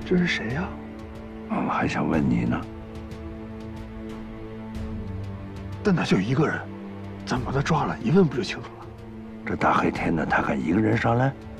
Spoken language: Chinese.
这是谁呀？ 俺还想问你呢。 但他就1个人，咱把他抓了，一问不就清楚了？ 这大黑天的，他敢一个人上来？